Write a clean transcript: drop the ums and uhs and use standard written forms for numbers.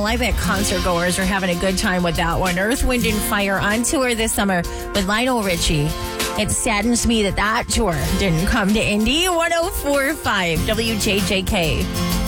Well, I bet concert goers are having a good time with that one. Earth, Wind, and Fire on tour this summer with Lionel Richie. It saddens me that tour didn't come to Indy. 104.5 WJJK.